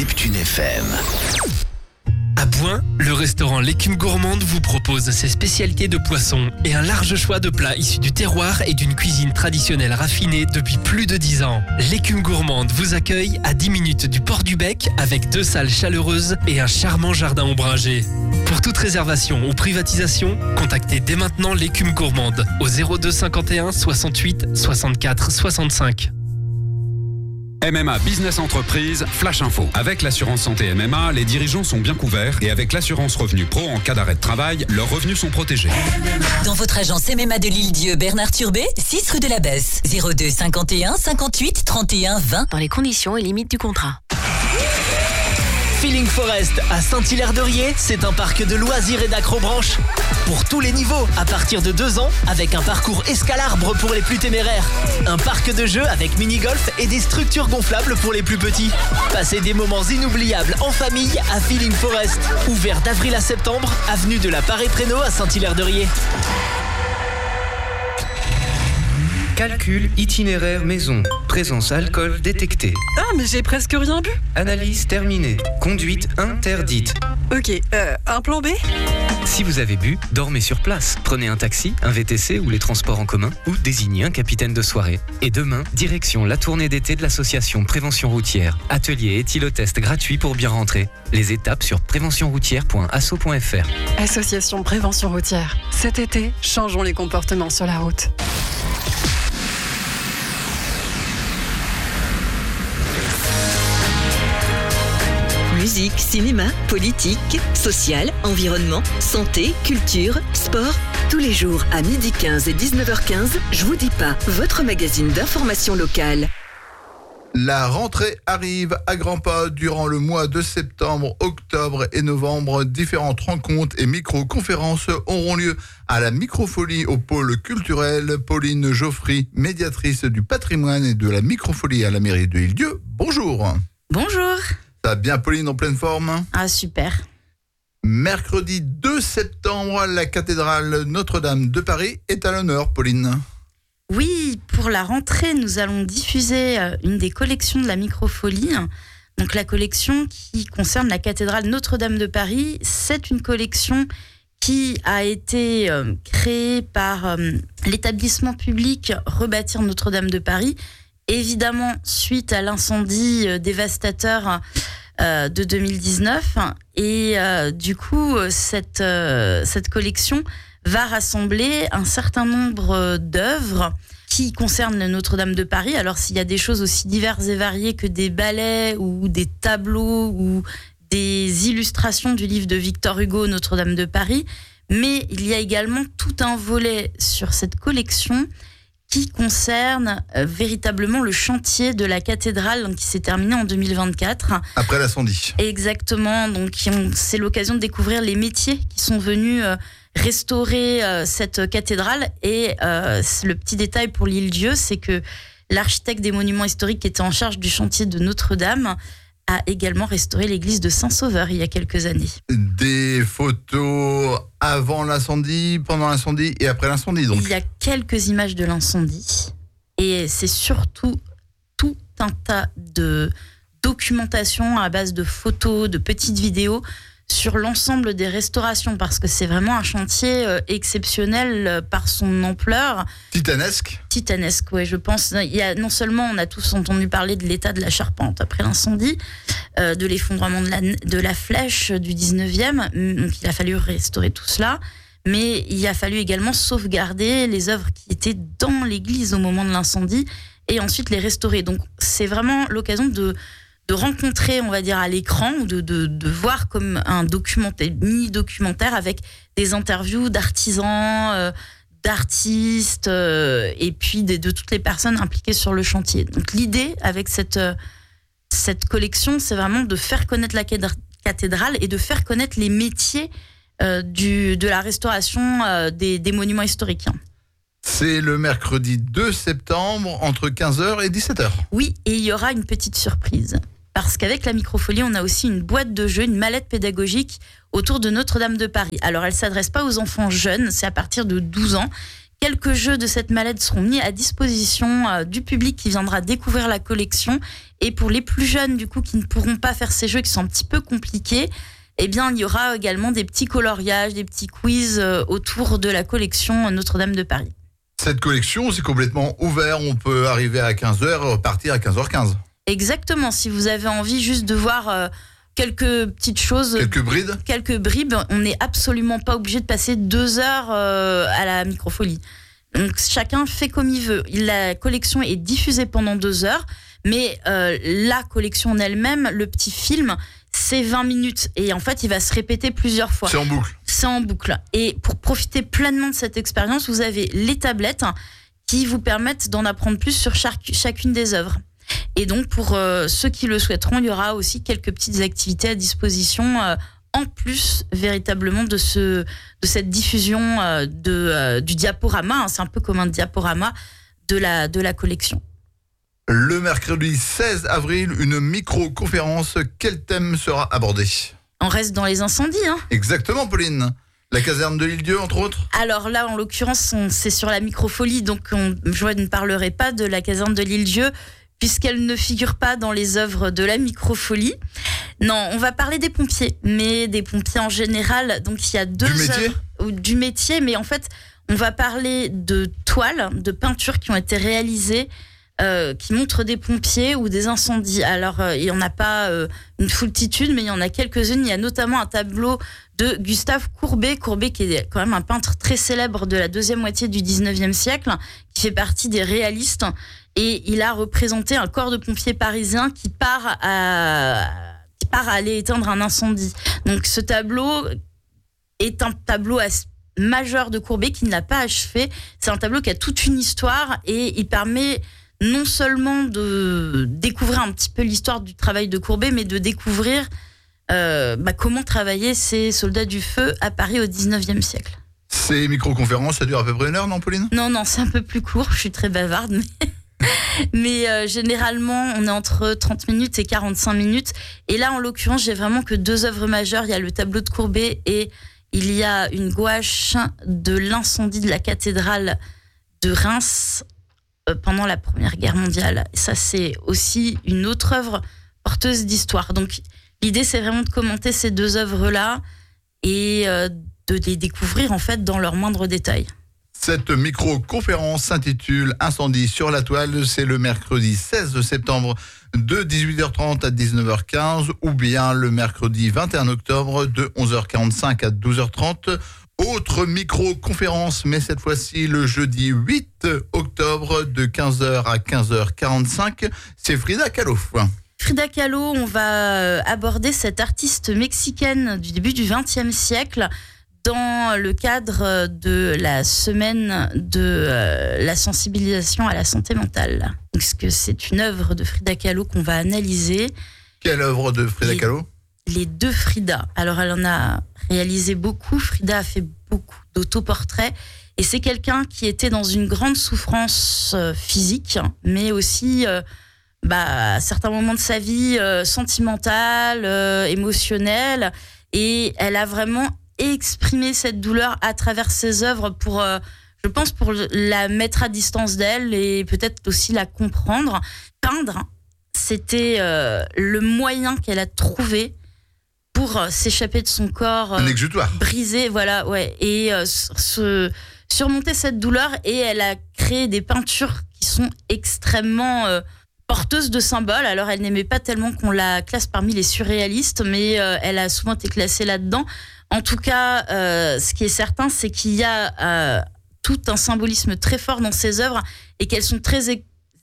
Neptune FM. À Bouin, le restaurant L'Écume Gourmande vous propose ses spécialités de poisson et un large choix de plats issus du terroir et d'une cuisine traditionnelle raffinée depuis plus de 10 ans. L'Écume Gourmande vous accueille à 10 minutes du port du Bec avec 2 salles chaleureuses et un charmant jardin ombragé. Pour toute réservation ou privatisation, contactez dès maintenant L'Écume Gourmande au 02 51 68 64 65. MMA Business Entreprise, Flash Info. Avec l'assurance santé MMA, les dirigeants sont bien couverts et avec l'assurance revenu pro en cas d'arrêt de travail, leurs revenus sont protégés. Dans votre agence MMA de l'Île-Dieu, Bernard Turbet, 6 rue de la Besse, 02 51 58 31 20. Dans les conditions et limites du contrat. Feeling Forest à Saint-Hilaire-de-Riez, c'est un parc de loisirs et d'acrobranche. Pour tous les niveaux, à partir de 2 ans, avec un parcours escalarbre pour les plus téméraires. Un parc de jeux avec mini-golf et des structures gonflables pour les plus petits. Passez des moments inoubliables en famille à Feeling Forest. Ouvert d'avril à septembre, avenue de la Paré-Prénaux à Saint-Hilaire-de-Riez. Calcul itinéraire maison. Présence alcool détectée. Ah, mais j'ai presque rien bu. Analyse terminée. Conduite interdite. Ok, un plan B ? Si vous avez bu, dormez sur place. Prenez un taxi, un VTC ou les transports en commun ou désignez un capitaine de soirée. Et demain, direction la tournée d'été de l'association Prévention Routière. Atelier éthylotest gratuit pour bien rentrer. Les étapes sur préventionroutière.asso.fr. Association Prévention Routière. Cet été, changeons les comportements sur la route. Musique, cinéma, politique, social, environnement, santé, culture, sport. Tous les jours à 12h15 et 19h15, Je vous dis pas, votre magazine d'information locale. La rentrée arrive à grands pas durant le mois de septembre, octobre et novembre. Différentes rencontres et micro-conférences auront lieu à la Microfolie au pôle culturel. Pauline Geoffry, médiatrice du patrimoine et de la Microfolie à la mairie de Île-Dieu. Bonjour. Bonjour. Ça va bien, Pauline, en pleine forme? Ah, super. Mercredi 2 septembre, la cathédrale Notre-Dame de Paris est à l'honneur, Pauline. Oui, pour la rentrée, nous allons diffuser une des collections de la Microfolie. Donc la collection qui concerne la cathédrale Notre-Dame de Paris, c'est une collection qui a été créée par l'établissement public Rebâtir Notre-Dame de Paris, évidemment suite à l'incendie dévastateur de 2019. Et du coup, cette collection va rassembler un certain nombre d'œuvres qui concernent Notre-Dame de Paris. Alors, s'il y a des choses aussi diverses et variées que des ballets ou des tableaux ou des illustrations du livre de Victor Hugo, Notre-Dame de Paris, mais il y a également tout un volet sur cette collection qui concerne véritablement le chantier de la cathédrale qui s'est terminé en 2024. Après l'incendie. Exactement. Donc, c'est l'occasion de découvrir les métiers qui sont venus restaurer cette cathédrale. Et le petit détail pour l'Île-Dieu, c'est que l'architecte des monuments historiques qui était en charge du chantier de Notre-Dame a également restauré l'église de Saint-Sauveur il y a quelques années. Des photos avant l'incendie, pendant l'incendie et après l'incendie, donc. Il y a quelques images de l'incendie et c'est surtout tout un tas de documentation à base de photos, de petites vidéos sur l'ensemble des restaurations, parce que c'est vraiment un chantier exceptionnel par son ampleur. Titanesque, oui, je pense. Il y a, non seulement on a tous entendu parler de l'état de la charpente après l'incendie, de l'effondrement de la flèche du 19e, donc il a fallu restaurer tout cela, mais il a fallu également sauvegarder les œuvres qui étaient dans l'église au moment de l'incendie et ensuite les restaurer. Donc c'est vraiment l'occasion de rencontrer, on va dire, à l'écran, ou de voir comme un mini-documentaire avec des interviews d'artisans, d'artistes, et puis de toutes les personnes impliquées sur le chantier. Donc l'idée avec cette collection, c'est vraiment de faire connaître la cathédrale et de faire connaître les métiers de la restauration des monuments historiques. C'est le mercredi 2 septembre entre 15h et 17h. Oui, et il y aura une petite surprise. Parce qu'avec la Microfolie, on a aussi une boîte de jeux, une mallette pédagogique autour de Notre-Dame de Paris. Alors, elle ne s'adresse pas aux enfants jeunes, c'est à partir de 12 ans, Quelques jeux de cette mallette seront mis à disposition du public qui viendra découvrir la collection. Et pour les plus jeunes, du coup, qui ne pourront pas faire ces jeux qui sont un petit peu compliqués, eh bien, il y aura également des petits coloriages, des petits quiz autour de la collection Notre-Dame de Paris. Cette collection, c'est complètement ouvert. On peut arriver à 15h, partir à 15h15. Exactement. Si vous avez envie juste de voir quelques petites choses, quelques bribes, on n'est absolument pas obligé de passer 2 heures à la microfolie. Donc chacun fait comme il veut. La collection est diffusée pendant 2 heures, mais la collection en elle-même, le petit film, c'est 20 minutes. Et en fait, il va se répéter plusieurs fois. C'est en boucle. C'est en boucle. Et pour profiter pleinement de cette expérience, vous avez les tablettes qui vous permettent d'en apprendre plus sur chacune des œuvres. Et donc, pour ceux qui le souhaiteront, il y aura aussi quelques petites activités à disposition en plus, véritablement, de cette diffusion du diaporama. C'est un peu comme un diaporama de la collection. Le mercredi 16 avril, une micro-conférence. Quel thème sera abordé ? On reste dans les incendies. Exactement, Pauline. La caserne de l'Île-Dieu, entre autres ? Alors là, en l'occurrence, c'est sur la microfolie, donc je ne parlerai pas de la caserne de l'Île-Dieu, puisqu'elle ne figure pas dans les œuvres de la microfolie. Non, on va parler des pompiers, mais des pompiers en général. Donc il y a 2 œuvres du métier, mais en fait, on va parler de toiles, de peintures qui ont été réalisées, qui montrent des pompiers ou des incendies. Alors, il n'y en a pas une foultitude, mais il y en a quelques-unes. Il y a notamment un tableau de Gustave Courbet. Courbet, qui est quand même un peintre très célèbre de la deuxième moitié du 19e siècle, qui fait partie des réalistes. Et il a représenté un corps de pompiers parisien qui part à aller éteindre un incendie. Donc, ce tableau est un tableau majeur de Courbet qui ne l'a pas achevé. C'est un tableau qui a toute une histoire et il permet non seulement de découvrir un petit peu l'histoire du travail de Courbet, mais de découvrir comment travaillaient ces soldats du feu à Paris au 19e siècle. Ces micro-conférences, ça dure à peu près 1 heure, non, Pauline ? Non, c'est un peu plus court. Je suis très bavarde, mais généralement, on est entre 30 minutes et 45 minutes. Et là, en l'occurrence, j'ai vraiment que 2 œuvres majeures. Il y a le tableau de Courbet et il y a une gouache de l'incendie de la cathédrale de Reims pendant la Première Guerre mondiale. Et ça, c'est aussi une autre œuvre porteuse d'histoire. Donc, l'idée, c'est vraiment de commenter ces 2 œuvres-là et de les découvrir, en fait, dans leurs moindres détails. Cette micro-conférence s'intitule « Incendie sur la toile ». C'est le mercredi 16 septembre de 18h30 à 19h15 ou bien le mercredi 21 octobre de 11h45 à 12h30. Autre micro-conférence, mais cette fois-ci le jeudi 8 octobre de 15h à 15h45. C'est Frida Kahlo. Frida Kahlo, on va aborder cette artiste mexicaine du début du XXe siècle dans le cadre de la semaine de la sensibilisation à la santé mentale. Parce que c'est une œuvre de Frida Kahlo qu'on va analyser. Quelle œuvre de Frida Kahlo ? Les 2 Frida. Alors, elle en a réalisé beaucoup. Frida a fait beaucoup d'autoportraits. Et c'est quelqu'un qui était dans une grande souffrance physique, mais aussi, à certains moments de sa vie, sentimentale, émotionnelle. Et elle a vraiment exprimé cette douleur à travers ses œuvres pour, je pense, pour la mettre à distance d'elle et peut-être aussi la comprendre. Peindre, c'était le moyen qu'elle a trouvé pour s'échapper de son corps un exutoire brisé, voilà, ouais, et surmonter cette douleur. Et elle a créé des peintures qui sont extrêmement porteuses de symboles. Alors, elle n'aimait pas tellement qu'on la classe parmi les surréalistes, mais elle a souvent été classée là-dedans. En tout cas, ce qui est certain, c'est qu'il y a tout un symbolisme très fort dans ses œuvres et qu'elles sont très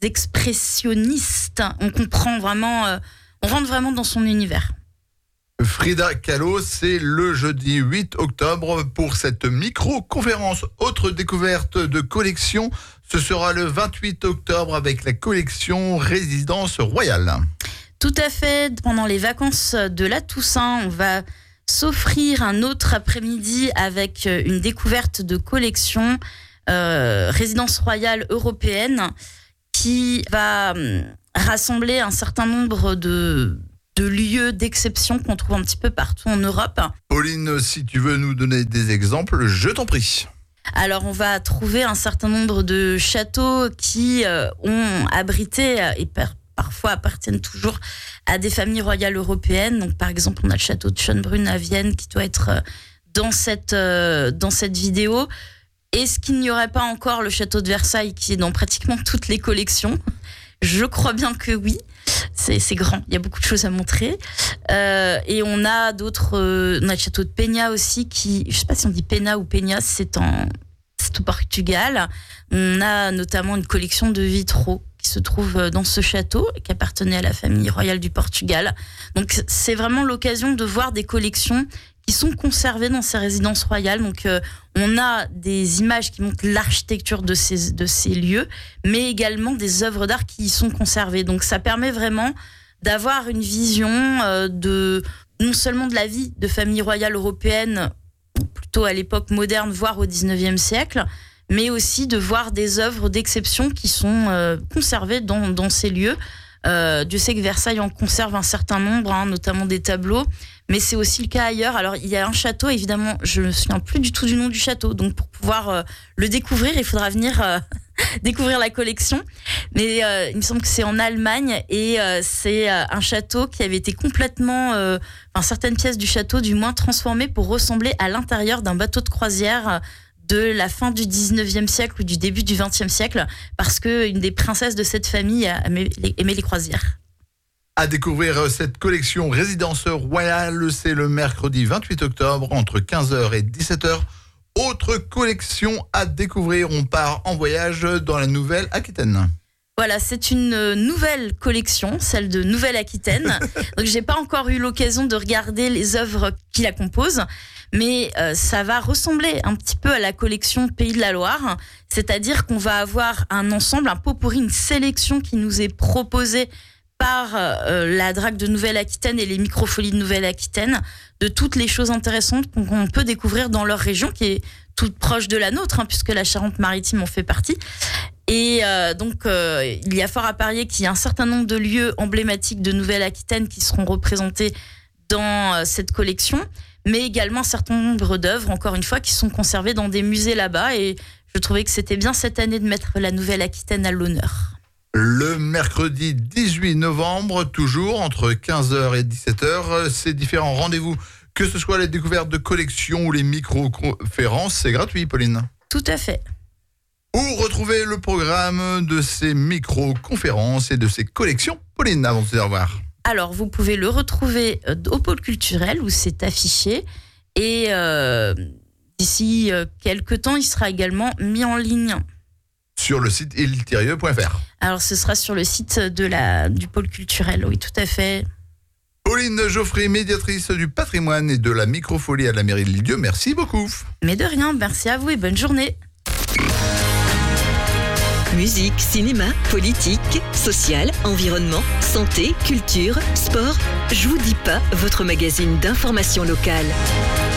expressionnistes. On comprend vraiment, on rentre vraiment dans son univers. Frida Kahlo, c'est le jeudi 8 octobre pour cette micro-conférence. Autre découverte de collection, ce sera le 28 octobre avec la collection Résidence Royale. Tout à fait. Pendant les vacances de la Toussaint, on va s'offrir un autre après-midi avec une découverte de collection Résidence Royale européenne qui va rassembler un certain nombre de lieux d'exception qu'on trouve un petit peu partout en Europe. Pauline, si tu veux nous donner des exemples, je t'en prie. Alors, on va trouver un certain nombre de châteaux qui ont abrité et parfois appartiennent toujours à des familles royales européennes. Donc, par exemple, on a le château de Schönbrunn à Vienne qui doit être dans cette vidéo. Est-ce qu'il n'y aurait pas encore le château de Versailles qui est dans pratiquement toutes les collections ? Je crois bien que oui. C'est grand, il y a beaucoup de choses à montrer. Et on a d'autres... on a le château de Penha aussi qui... Je ne sais pas si on dit Penha ou Penha, c'est au Portugal. On a notamment une collection de vitraux qui se trouve dans ce château et qui appartenait à la famille royale du Portugal. Donc c'est vraiment l'occasion de voir des collections qui sont conservées dans ces résidences royales. Donc on a des images qui montrent l'architecture de ces lieux, mais également des œuvres d'art qui y sont conservées. Donc ça permet vraiment d'avoir une vision non seulement de la vie de famille royale européenne, plutôt à l'époque moderne, voire au 19e siècle, mais aussi de voir des œuvres d'exception qui sont conservées dans ces lieux. Dieu sait que Versailles en conserve un certain nombre, notamment des tableaux, mais c'est aussi le cas ailleurs. Alors il y a un château, évidemment, je ne me souviens plus du tout du nom du château, donc pour pouvoir le découvrir, il faudra venir découvrir la collection. Mais il me semble que c'est en Allemagne et c'est un château qui avait été complètement, certaines pièces du château du moins transformées pour ressembler à l'intérieur d'un bateau de croisière de la fin du 19e siècle ou du début du 20e siècle, parce qu'une des princesses de cette famille aimait les croisières. À découvrir cette collection Résidence Royale, c'est le mercredi 28 octobre entre 15h et 17h. Autre collection à découvrir, on part en voyage dans la Nouvelle-Aquitaine. Voilà, c'est une nouvelle collection, celle de Nouvelle-Aquitaine. Donc, j'ai pas encore eu l'occasion de regarder les œuvres qui la composent, mais ça va ressembler un petit peu à la collection Pays de la Loire, c'est-à-dire qu'on va avoir un ensemble, un pot-pourri, une sélection qui nous est proposée par la DRAC de Nouvelle-Aquitaine et les microfolies de Nouvelle-Aquitaine, de toutes les choses intéressantes qu'on peut découvrir dans leur région, qui est toute proche de la nôtre, puisque la Charente-Maritime en fait partie. Et donc, il y a fort à parier qu'il y a un certain nombre de lieux emblématiques de Nouvelle-Aquitaine qui seront représentés dans cette collection, mais également un certain nombre d'œuvres, encore une fois, qui sont conservées dans des musées là-bas. Et je trouvais que c'était bien cette année de mettre la Nouvelle-Aquitaine à l'honneur. Le mercredi 18 novembre, toujours entre 15h et 17h, ces différents rendez-vous, que ce soit les découvertes de collections ou les micro-conférences, c'est gratuit, Pauline. Tout à fait. Où retrouver le programme de ces micro-conférences et de ces collections, Pauline, avant de se dire au revoir. Alors, vous pouvez le retrouver au pôle culturel où c'est affiché. Et d'ici quelques temps, il sera également mis en ligne. Sur le site ilthérieux.fr. Alors, ce sera sur le site du pôle culturel, oui, tout à fait. Pauline Geoffrey, médiatrice du patrimoine et de la microfolie à la mairie de Lisieux, merci beaucoup. Mais de rien, merci à vous et bonne journée. Musique, cinéma, politique, social, environnement, santé, culture, sport. Je vous dis pas, votre magazine d'information locale.